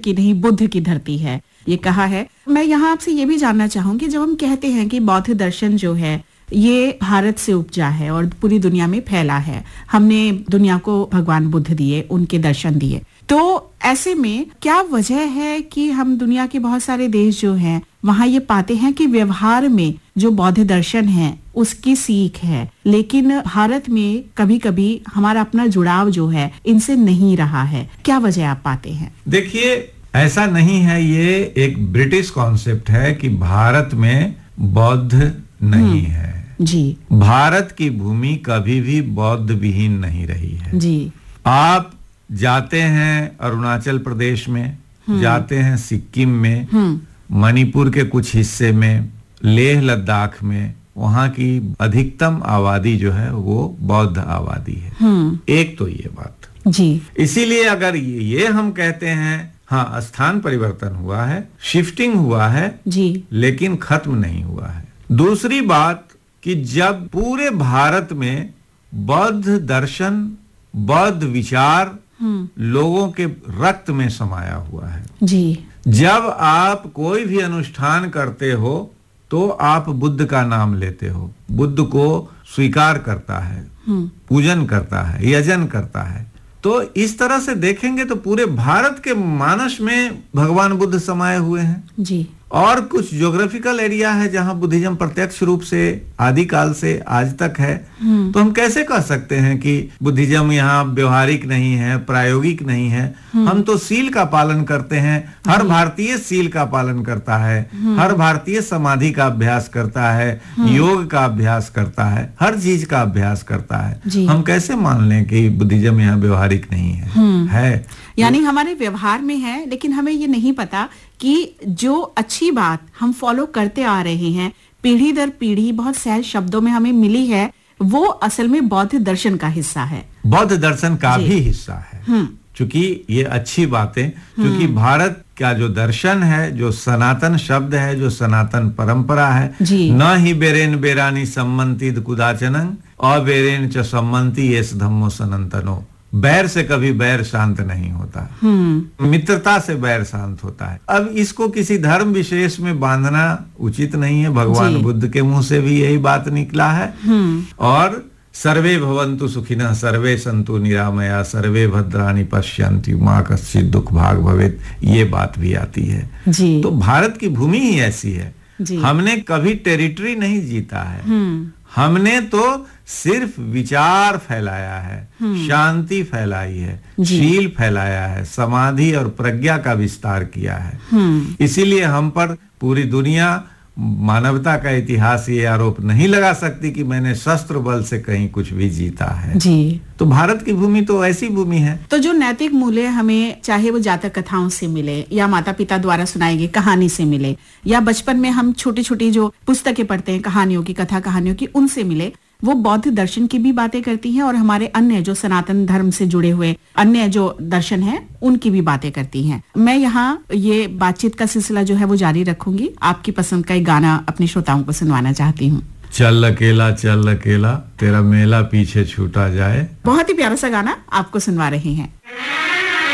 कि नहीं बुद्ध की धरती है, ये कहा है। मैं यहाँ आपसे ये भी जानना चाहूंगी, जब हम कहते हैं कि बौद्ध दर्शन जो है ये भारत से उपजा है और पूरी दुनिया में फैला है, हमने दुनिया को भगवान बुद्ध दिए, उनके दर्शन दिए, तो ऐसे में क्या वजह है कि हम दुनिया के बहुत सारे देश जो हैं वहाँ ये पाते हैं कि व्यवहार में जो बौद्ध दर्शन है उसकी सीख है, लेकिन भारत में कभी कभी हमारा अपना जुड़ाव जो है इनसे नहीं रहा है, क्या वजह आप पाते हैं? देखिए, ऐसा नहीं है, ये एक ब्रिटिश कॉन्सेप्ट है कि भारत में बौद्ध नहीं है जी। भारत की भूमि कभी भी बौद्ध विहीन नहीं रही है जी। आप जाते हैं अरुणाचल प्रदेश में, जाते हैं सिक्किम में, मणिपुर के कुछ हिस्से में, लेह लद्दाख में, वहां की अधिकतम आबादी जो है वो बौद्ध आबादी है। एक तो ये बात जी। इसीलिए अगर ये हम कहते हैं हाँ स्थान परिवर्तन हुआ है, शिफ्टिंग हुआ है जी, लेकिन खत्म नहीं हुआ है। दूसरी बात कि जब पूरे भारत में बौद्ध दर्शन, बौद्ध विचार लोगों के रक्त में समाया हुआ है जी। जब आप कोई भी अनुष्ठान करते हो तो आप बुद्ध का नाम लेते हो, बुद्ध को स्वीकार करता है, पूजन करता है, यजन करता है। तो इस तरह से देखेंगे तो पूरे भारत के मानस में भगवान बुद्ध समाये हुए हैं जी। और कुछ ज्योग्राफिकल एरिया है जहां बुद्धिज्म प्रत्यक्ष रूप से आदिकाल से आज तक है। तो हम कैसे कह सकते हैं कि बुद्धिज्म यहाँ व्यवहारिक नहीं है, प्रायोगिक नहीं है? हम तो सील का पालन करते हैं, हर भारतीय सील का पालन करता है, हर भारतीय समाधि का अभ्यास करता है, योग का अभ्यास करता है, हर चीज का अभ्यास करता है। हम कैसे मान लें कि बुद्धिज्म यहाँ व्यवहारिक नहीं है? यानी हमारे व्यवहार में है, लेकिन हमें ये नहीं पता कि जो अच्छी बात हम फॉलो करते आ रहे हैं पीढ़ी दर पीढ़ी, बहुत सहज शब्दों में हमें मिली है, वो असल में बौद्ध दर्शन का हिस्सा है, बौद्ध दर्शन का भी हिस्सा है। क्योंकि ये अच्छी बातें, क्योंकि भारत का जो दर्शन है, जो सनातन शब्द है, जो सनातन परंपरा है, न ही बेरेन बेरानी सम्मंतिद कुदाचनं अबेरेन च सम्मंति येस धम्मो सनातनो। बैर से कभी बैर शांत नहीं होता, मित्रता से बैर शांत होता है। अब इसको किसी धर्म विशेष में बांधना उचित नहीं है। भगवान बुद्ध के मुंह से भी यही बात निकला है। और सर्वे भवन्तु सुखिनः सर्वे सन्तु निरामया सर्वे भद्राणि पश्यन्ति मा कश्चित् दुख भाग भवेत्, ये बात भी आती है जी। तो भारत की भूमि ही ऐसी है जी। हमने कभी टेरिटरी नहीं जीता है, हमने तो सिर्फ विचार फैलाया है, शांति फैलाई है, शील फैलाया है, समाधि और प्रज्ञा का विस्तार किया है। इसीलिए हम पर पूरी दुनिया, मानवता का इतिहास ये आरोप नहीं लगा सकती कि मैंने शस्त्र बल से कहीं कुछ भी जीता है जी। तो भारत की भूमि तो ऐसी भूमि है। तो जो नैतिक मूल्य हमें, चाहे वो जातक कथाओं से मिले या माता पिता द्वारा सुनाई गई कहानी से मिले, या बचपन में हम छोटी छोटी जो पुस्तकें पढ़ते हैं कहानियों की, कथा कहानियों की, उनसे मिले, वो बौद्ध दर्शन की भी बातें करती हैं और हमारे अन्य जो सनातन धर्म से जुड़े हुए अन्य जो दर्शन हैं उनकी भी बातें करती हैं। मैं यहाँ ये बातचीत का सिलसिला जो है वो जारी रखूंगी। आपकी पसंद का एक गाना अपने श्रोताओं को सुनवाना चाहती हूँ। चल अकेला तेरा मेला पीछे छूटा जाए। बहुत ही प्यारा सा गाना आपको सुनवा रहे हैं।